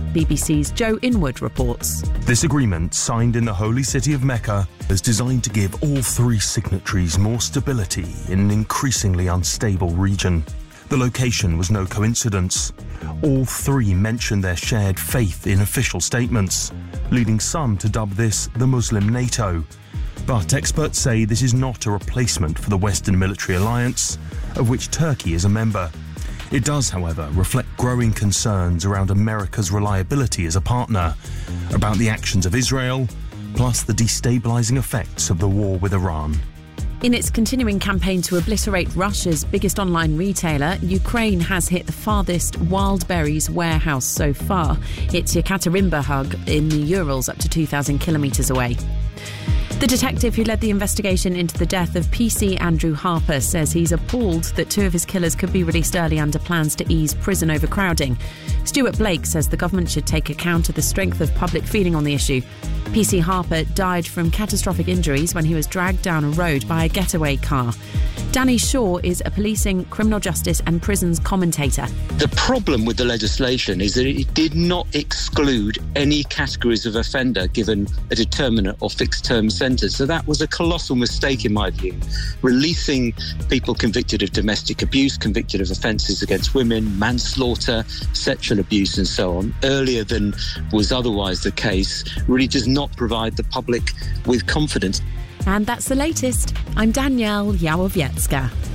BBC's Joe Inwood reports. This agreement, signed in the holy city of Mecca, is designed to give all three signatories more stability in an increasingly unstable region. The location was no coincidence. All three mentioned their shared faith in official statements, leading some to dub this the Muslim NATO. But experts say this is not a replacement for the Western military alliance, of which Turkey is a member. It does, however, reflect growing concerns around America's reliability as a partner, about the actions of Israel, plus the destabilising effects of the war with Iran. In its continuing campaign to obliterate Russia's biggest online retailer, Ukraine has hit the farthest Wildberries warehouse so far. It's Yekaterinburg in the Urals, up to 2,000 kilometres away. The detective who led the investigation into the death of PC Andrew Harper says he's appalled that two of his killers could be released early under plans to ease prison overcrowding. Stuart Blake says the government should take account of the strength of public feeling on the issue. PC Harper died from catastrophic injuries when he was dragged down a road by a getaway car. Danny Shaw is a policing, criminal justice and prisons commentator. The problem with the legislation is that it did not exclude any categories of offender given a determinate or fixed term sentence. So that was a colossal mistake in my view. Releasing people convicted of domestic abuse, convicted of offences against women, manslaughter, sexual abuse and so on, earlier than was otherwise the case, really does not provide the public with confidence. And that's the latest. I'm Danielle Yawowiecka.